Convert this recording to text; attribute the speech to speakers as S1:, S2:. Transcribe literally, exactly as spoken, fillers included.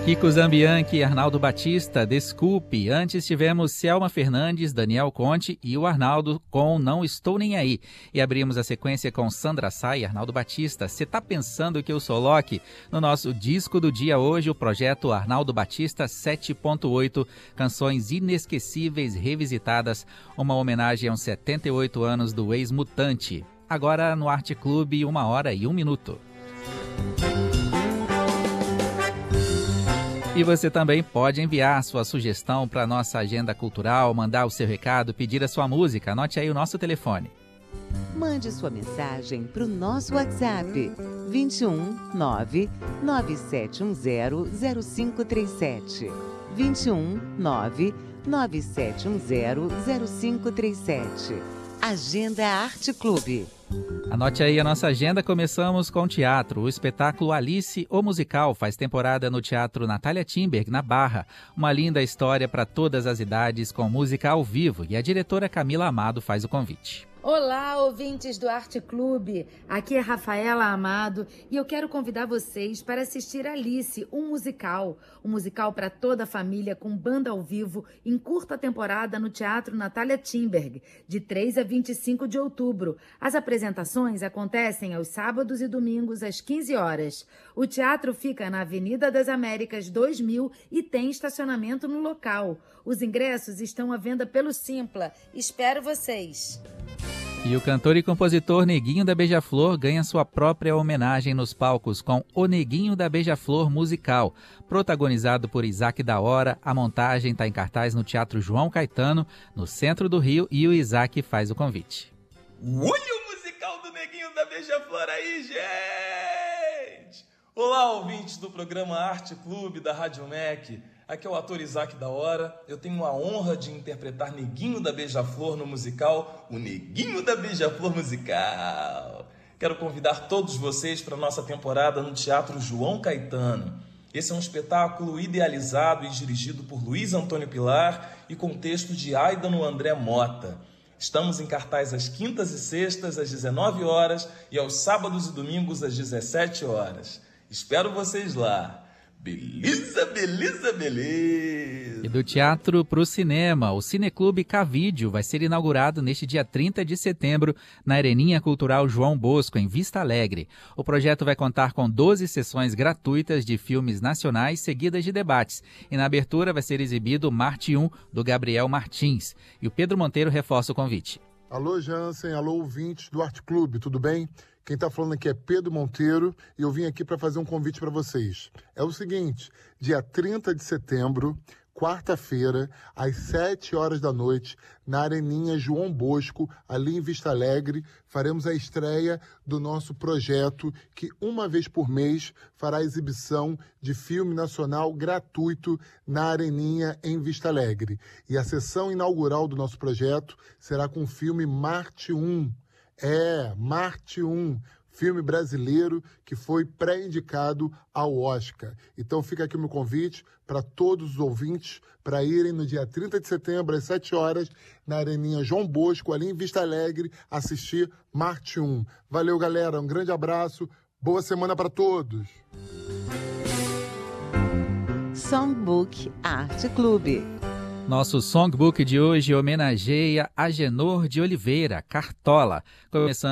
S1: Kiko Zambianchi e Arnaldo Batista, Desculpe. Antes tivemos Selma Fernandes, Daniel Conte e o Arnaldo com Não Estou Nem Aí. E abrimos a sequência com Sandra Sá e Arnaldo Batista, Cê Tá Pensando Que Eu Sou Loki? No nosso disco do dia hoje, o projeto Arnaldo Batista sete ponto oito, canções inesquecíveis revisitadas, uma homenagem aos setenta e oito anos do ex-Mutante. Agora no Arte Clube, uma hora e um minuto. E você também pode enviar sua sugestão para a nossa agenda cultural, mandar o seu recado, pedir a sua música. Anote aí o nosso telefone.
S2: Mande sua mensagem para o nosso WhatsApp vinte e um, nove, nove sete um zero, zero cinco três sete. vinte e um, nove, nove sete um zero, zero cinco três sete. Agenda Arte Clube.
S1: Anote aí a nossa agenda, começamos com teatro. O espetáculo Alice, o Musical, faz temporada no Teatro Natália Timberg, na Barra. Uma linda história para todas as idades, com música ao vivo, e a diretora Camila Amado faz o convite.
S3: Olá, ouvintes do Arte Clube, aqui é Rafaela Amado e eu quero convidar vocês para assistir Alice, um musical. Um musical para toda a família, com banda ao vivo, em curta temporada no Teatro Natália Timberg, de três a vinte e cinco de outubro. As apresentações acontecem aos sábados e domingos às quinze horas. O teatro fica na Avenida das Américas dois mil e tem estacionamento no local. Os ingressos estão à venda pelo Simpla. Espero vocês!
S1: E o cantor e compositor Neguinho da Beija-Flor ganha sua própria homenagem nos palcos com O Neguinho da Beija-Flor Musical. Protagonizado por Isaac da Hora, a montagem está em cartaz no Teatro João Caetano, no centro do Rio, e o Isaac faz o convite.
S4: Olha o musical do Neguinho da Beija-Flor aí, gente! Olá, ouvintes do programa Arte Clube da Rádio M E C. Aqui é o ator Isaac da Hora. Eu tenho a honra de interpretar Neguinho da Beija-Flor no musical O Neguinho da Beija-Flor Musical. Quero convidar todos vocês para a nossa temporada no Teatro João Caetano. Esse é um espetáculo idealizado e dirigido por Luiz Antônio Pilar e com texto de Aidano André Mota. Estamos em cartaz às quintas e sextas às dezenove horas e aos sábados e domingos às dezessete horas. Espero vocês lá. Beleza, beleza, beleza!
S1: E do teatro para o cinema, o Cineclube Cavídeo vai ser inaugurado neste dia trinta de setembro na Areninha Cultural João Bosco, em Vista Alegre. O projeto vai contar com doze sessões gratuitas de filmes nacionais seguidas de debates. E na abertura vai ser exibido Marte um, do Gabriel Martins. E o Pedro Monteiro reforça o convite.
S5: Alô, Jansen, alô, ouvintes do Arte Clube, tudo bem? Quem está falando aqui é Pedro Monteiro e eu vim aqui para fazer um convite para vocês. É o seguinte, dia trinta de setembro, quarta-feira, às sete horas da noite, na Areninha João Bosco, ali em Vista Alegre, faremos a estreia do nosso projeto que, uma vez por mês, fará exibição de filme nacional gratuito na Areninha, em Vista Alegre. E a sessão inaugural do nosso projeto será com o filme Marte um. É, Marte um, filme brasileiro que foi pré-indicado ao Oscar. Então fica aqui o meu convite para todos os ouvintes para irem no dia trinta de setembro, às sete horas, na Areninha João Bosco, ali em Vista Alegre, assistir Marte um. Valeu, galera, um grande abraço, boa semana para todos.
S2: Songbook Arte Clube.
S1: Nosso songbook de hoje homenageia Agenor de Oliveira, Cartola. Começando